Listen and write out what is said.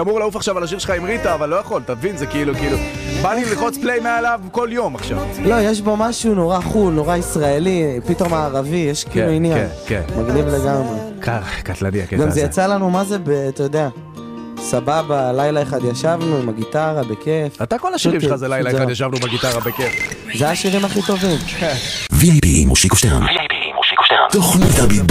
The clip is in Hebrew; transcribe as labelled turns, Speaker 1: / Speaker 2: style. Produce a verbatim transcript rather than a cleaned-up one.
Speaker 1: אמור לעוף עכשיו על השיר שלך עם ריטה, אבל לא יכול, תבין, זה כאילו, כאילו, בא לי ללחוץ פליי מעליו כל יום עכשיו.
Speaker 2: לא, יש בו משהו נורא חול, נורא ישראלי, פתאום הערבי, יש כאילו עניין.
Speaker 1: כן, כן.
Speaker 2: מגניב לגמרי.
Speaker 1: קטלני הקטע הזה.
Speaker 2: גם זה יצא לנו, מה זה, אתה יודע, סבבה, לילה אחד ישבנו עם הגיטרה, בכיף.
Speaker 1: אתה כל השירים שלך זה לילה אחד ישבנו בגיטרה בכיף.
Speaker 2: זה השירים הכי טובים.
Speaker 3: וי איי פי מושיקו שטרן. תוכנית